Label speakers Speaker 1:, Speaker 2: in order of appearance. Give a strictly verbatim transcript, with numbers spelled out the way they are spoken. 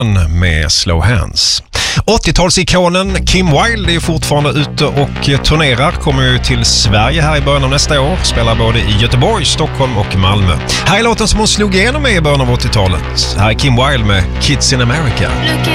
Speaker 1: med Slow Hands. åttiotalsikonen Kim Wilde är fortfarande ute och turnerar, kommer ju till Sverige här i början av nästa år, spelar både i Göteborg, Stockholm och Malmö. Här är låten som hon slog igenom med i början av åttiotalet. Här är Kim Wilde med Kids in America.